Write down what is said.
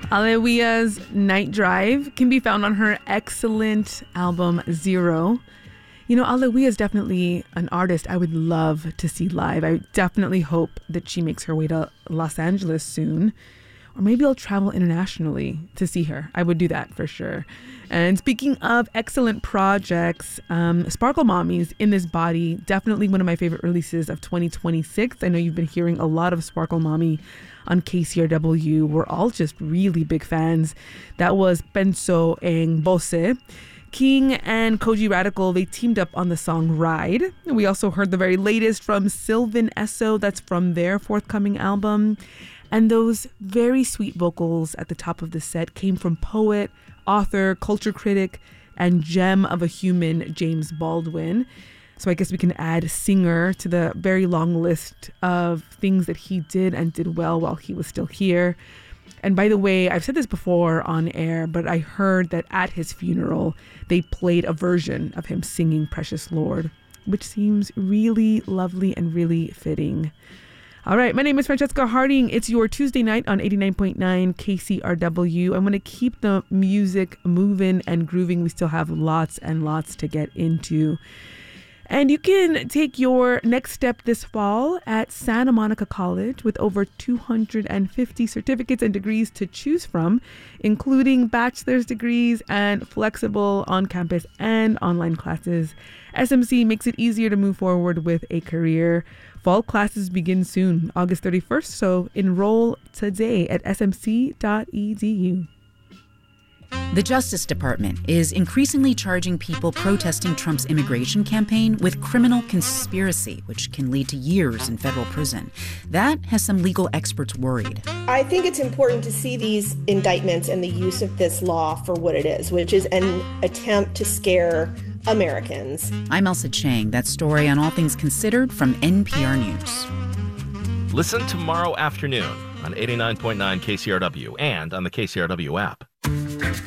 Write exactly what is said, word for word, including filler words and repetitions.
Alewia's Night Drive can be found on her excellent album Zero. You know, Alewia is definitely an artist I would love to see live. I definitely hope that she makes her way to Los Angeles soon. Or maybe I'll travel internationally to see her. I would do that for sure. And speaking of excellent projects, um, Sparkle Mommies, In This Body, definitely one of my favorite releases of twenty twenty-six. I know you've been hearing a lot of Sparkle Mommy on K C R W. We're all just really big fans. That was Penso en Bose. King and Koji Radical, they teamed up on the song Ride. We also heard the very latest from Sylvan Esso. That's from their forthcoming album. And those very sweet vocals at the top of the set came from poet, author, culture critic, and gem of a human, James Baldwin. So I guess we can add singer to the very long list of things that he did and did well while he was still here. And by the way, I've said this before on air, but I heard that at his funeral, they played a version of him singing Precious Lord, which seems really lovely and really fitting. All right, my name is Francesca Harding. It's your Tuesday night on eighty-nine point nine K C R W. I'm going to keep the music moving and grooving. We still have lots and lots to get into. And you can take your next step this fall at Santa Monica College with over two hundred fifty certificates and degrees to choose from, including bachelor's degrees and flexible on-campus and online classes. S M C makes it easier to move forward with a career. Fall classes begin soon, August thirty-first, so enroll today at s m c dot e d u. The Justice Department is increasingly charging people protesting Trump's immigration campaign with criminal conspiracy, which can lead to years in federal prison. That has some legal experts worried. I think it's important to see these indictments and the use of this law for what it is, which is an attempt to scare Americans. I'm Elsa Chang. That story on All Things Considered from N P R News. Listen tomorrow afternoon on eighty-nine point nine K C R W and on the K C R W app.